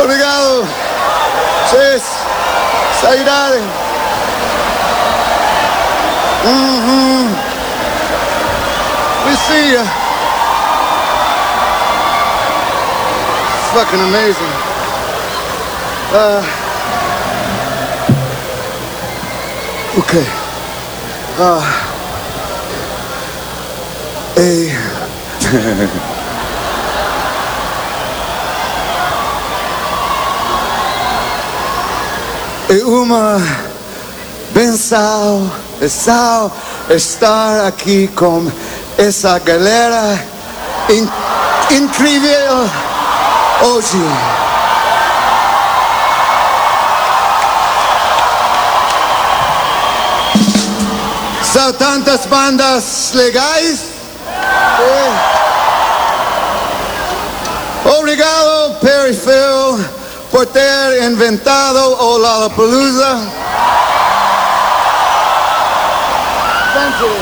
Obrigado. Vocês sairem. We see ya. Fucking amazing. Okay. Uma benção estar aqui com essa galera incrível hoje. São tantas bandas legais. Obrigado, Perry Phil, por ter inventado o Lollapalooza. Thank you.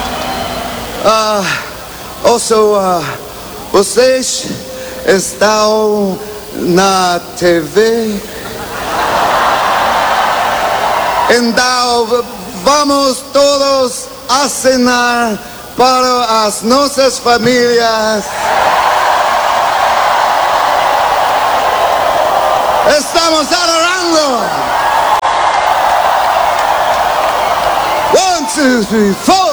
Also, vocês estão na TV. Então, vamos todos acenar para as nossas famílias. Estamos adorando. 1, 2, 3, 4.